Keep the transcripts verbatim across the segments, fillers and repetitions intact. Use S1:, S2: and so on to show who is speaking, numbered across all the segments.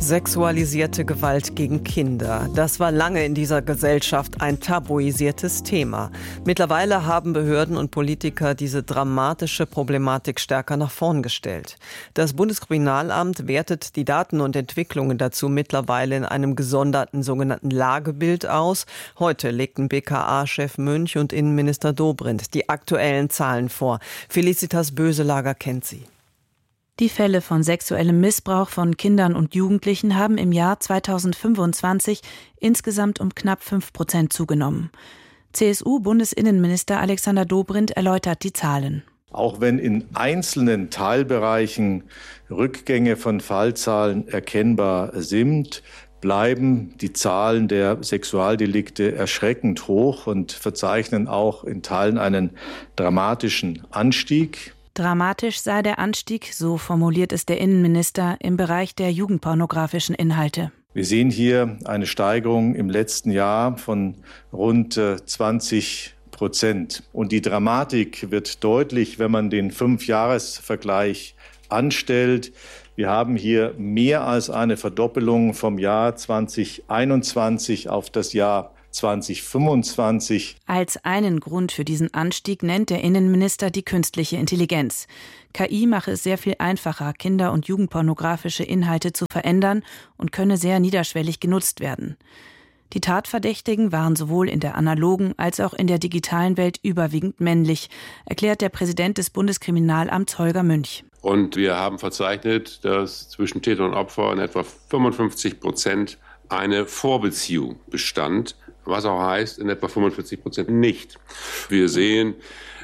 S1: Sexualisierte Gewalt gegen Kinder. Das war lange in dieser Gesellschaft ein tabuisiertes Thema. Mittlerweile haben Behörden und Politiker diese dramatische Problematik stärker nach vorn gestellt. Das Bundeskriminalamt wertet die Daten und Entwicklungen dazu mittlerweile in einem gesonderten sogenannten Lagebild aus. Heute legten B K A-Chef Münch und Innenminister Dobrindt die aktuellen Zahlen vor. Felicitas Böselager kennt sie.
S2: Die Fälle von sexuellem Missbrauch von Kindern und Jugendlichen haben im Jahr zweitausendfünfundzwanzig insgesamt um knapp fünf Prozent zugenommen. C S U-Bundesinnenminister Alexander Dobrindt erläutert die Zahlen.
S3: Auch wenn in einzelnen Teilbereichen Rückgänge von Fallzahlen erkennbar sind, bleiben die Zahlen der Sexualdelikte erschreckend hoch und verzeichnen auch in Teilen einen dramatischen Anstieg.
S2: Dramatisch sei der Anstieg, so formuliert es der Innenminister, im Bereich der jugendpornografischen Inhalte.
S3: Wir sehen hier eine Steigerung im letzten Jahr von rund zwanzig Prozent. Und die Dramatik wird deutlich, wenn man den Fünfjahresvergleich anstellt. Wir haben hier mehr als eine Verdoppelung vom Jahr zweitausendeinundzwanzig auf das Jahr zweitausendfünfundzwanzig.
S2: Als einen Grund für diesen Anstieg nennt der Innenminister die künstliche Intelligenz. K I mache es sehr viel einfacher, Kinder- und jugendpornografische Inhalte zu verändern und könne sehr niederschwellig genutzt werden. Die Tatverdächtigen waren sowohl in der analogen als auch in der digitalen Welt überwiegend männlich, erklärt der Präsident des Bundeskriminalamts Holger Münch.
S4: Und wir haben verzeichnet, dass zwischen Täter und Opfer in etwa fünfundfünfzig Prozent eine Vorbeziehung bestand, was auch heißt, in etwa fünfundvierzig Prozent nicht. Wir sehen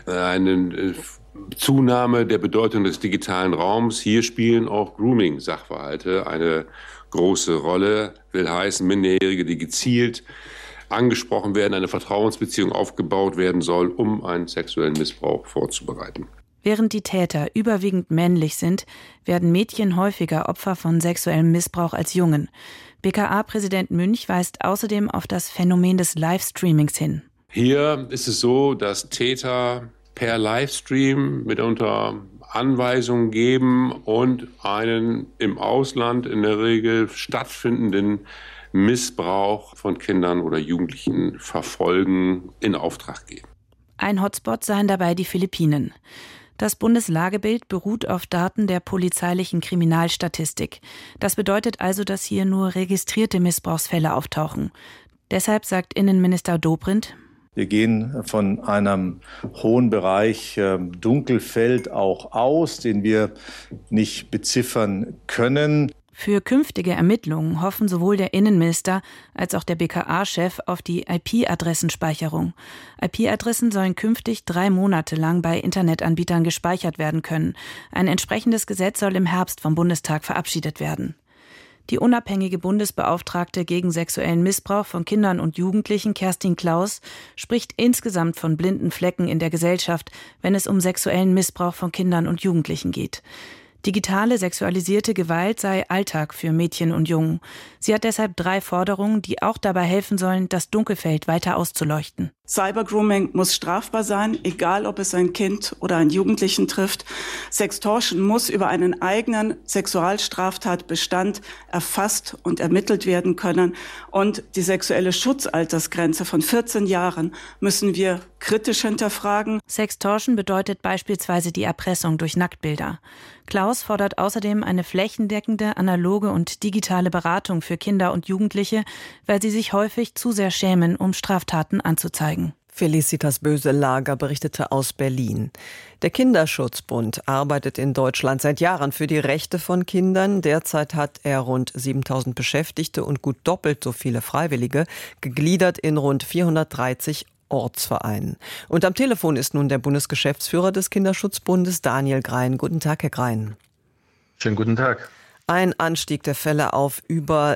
S4: eine Zunahme der Bedeutung des digitalen Raums. Hier spielen auch Grooming-Sachverhalte eine große Rolle. Will heißen, Minderjährige, die gezielt angesprochen werden, eine Vertrauensbeziehung aufgebaut werden soll, um einen sexuellen Missbrauch vorzubereiten.
S2: Während die Täter überwiegend männlich sind, werden Mädchen häufiger Opfer von sexuellem Missbrauch als Jungen. B K A-Präsident Münch weist außerdem auf das Phänomen des Livestreamings hin.
S4: Hier ist es so, dass Täter per Livestream mitunter Anweisungen geben und einen im Ausland in der Regel stattfindenden Missbrauch von Kindern oder Jugendlichen verfolgen, in Auftrag geben.
S2: Ein Hotspot seien dabei die Philippinen. Das Bundeslagebild beruht auf Daten der polizeilichen Kriminalstatistik. Das bedeutet also, dass hier nur registrierte Missbrauchsfälle auftauchen. Deshalb sagt Innenminister Dobrindt:
S3: Wir gehen von einem hohen Bereich äh, Dunkelfeld auch aus, den wir nicht beziffern können.
S2: Für künftige Ermittlungen hoffen sowohl der Innenminister als auch der B K A-Chef auf die I P-Adressenspeicherung. I P-Adressen sollen künftig drei Monate lang bei Internetanbietern gespeichert werden können. Ein entsprechendes Gesetz soll im Herbst vom Bundestag verabschiedet werden. Die unabhängige Bundesbeauftragte gegen sexuellen Missbrauch von Kindern und Jugendlichen, Kerstin Klaus, spricht insgesamt von blinden Flecken in der Gesellschaft, wenn es um sexuellen Missbrauch von Kindern und Jugendlichen geht. Digitale sexualisierte Gewalt sei Alltag für Mädchen und Jungen. Sie hat deshalb drei Forderungen, die auch dabei helfen sollen, das Dunkelfeld weiter auszuleuchten.
S5: Cybergrooming muss strafbar sein, egal ob es ein Kind oder einen Jugendlichen trifft. Sextortion muss über einen eigenen Sexualstraftatbestand erfasst und ermittelt werden können. Und die sexuelle Schutzaltersgrenze von vierzehn Jahren müssen wir kritisch hinterfragen.
S2: Sextortion bedeutet beispielsweise die Erpressung durch Nacktbilder. Klaus fordert außerdem eine flächendeckende, analoge und digitale Beratung für Kinder und Jugendliche, weil sie sich häufig zu sehr schämen, um Straftaten anzuzeigen.
S1: Felicitas Böselager berichtete aus Berlin. Der Kinderschutzbund arbeitet in Deutschland seit Jahren für die Rechte von Kindern. Derzeit hat er rund siebentausend Beschäftigte und gut doppelt so viele Freiwillige, gegliedert in rund vierhundertdreißig Ortsvereinen. Und am Telefon ist nun der Bundesgeschäftsführer des Kinderschutzbundes, Daniel Grein. Guten Tag, Herr Grein.
S6: Schönen guten Tag.
S1: Ein Anstieg der Fälle auf über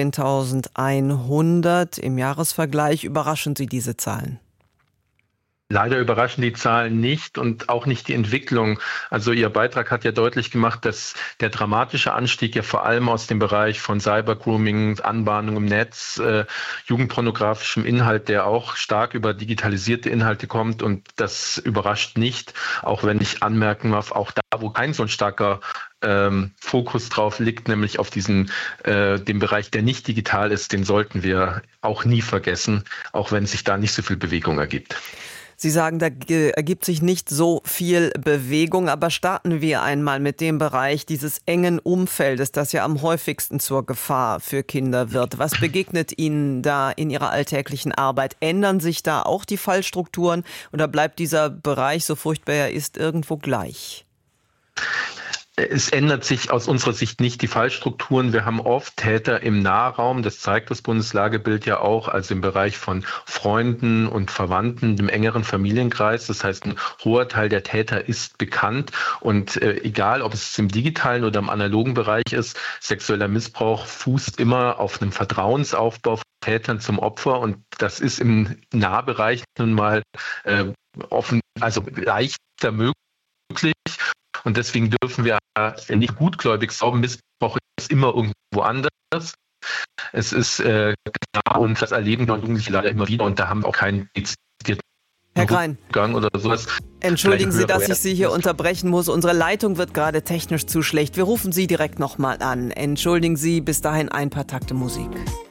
S1: siebzehntausendeinhundert im Jahresvergleich. Überraschen Sie diese Zahlen?
S6: Leider überraschen die Zahlen nicht und auch nicht die Entwicklung. Also Ihr Beitrag hat ja deutlich gemacht, dass der dramatische Anstieg ja vor allem aus dem Bereich von Cybergrooming, Anbahnung im Netz, äh, jugendpornografischem Inhalt, der auch stark über digitalisierte Inhalte kommt, und das überrascht nicht, auch wenn ich anmerken darf, auch da, wo kein so ein starker ähm, Fokus drauf liegt, nämlich auf diesen äh, dem Bereich, der nicht digital ist, den sollten wir auch nie vergessen, auch wenn sich da nicht so viel Bewegung ergibt.
S1: Sie sagen, da ergibt sich nicht so viel Bewegung, aber starten wir einmal mit dem Bereich dieses engen Umfeldes, das ja am häufigsten zur Gefahr für Kinder wird. Was begegnet Ihnen da in Ihrer alltäglichen Arbeit? Ändern sich da auch die Fallstrukturen oder bleibt dieser Bereich, so furchtbar er ist, irgendwo gleich?
S6: Es ändert sich aus unserer Sicht nicht die Fallstrukturen. Wir haben oft Täter im Nahraum, das zeigt das Bundeslagebild ja auch, also im Bereich von Freunden und Verwandten, dem engeren Familienkreis. Das heißt, ein hoher Teil der Täter ist bekannt, und äh, egal, ob es im digitalen oder im analogen Bereich ist, sexueller Missbrauch fußt immer auf einem Vertrauensaufbau von Tätern zum Opfer, und das ist im Nahbereich nun mal äh, offen, also leichter möglich. Und deswegen dürfen wir nicht gutgläubig glauben, Missbrauch ist immer irgendwo anders. Es ist äh, klar, und das erleben die Jugendlichen leider immer wieder, und da haben wir auch keinen dezidierten
S1: Herr Grein,
S6: Rückgang oder sowas.
S1: Entschuldigen Sie, dass ich Sie hier unterbrechen muss. Unsere Leitung wird gerade technisch zu schlecht. Wir rufen Sie direkt nochmal an. Entschuldigen Sie, bis dahin ein paar Takte Musik.